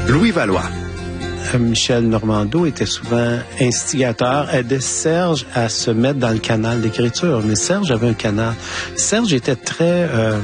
Louis Valois. Michel Normando était souvent instigateur, aidait Serge à se mettre dans le canal d'écriture. Mais Serge avait un canal. Serge était très